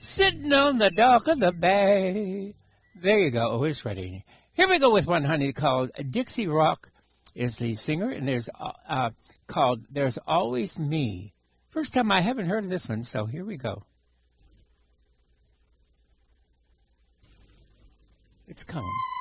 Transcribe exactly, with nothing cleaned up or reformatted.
Sitting on the dock of the bay. There you go. Oh, it's ready. Here we go with one, honey, called Dixie Rock is the singer, and there's uh, uh, called There's Always Me. First time I haven't heard of this one, so here we go. It's coming.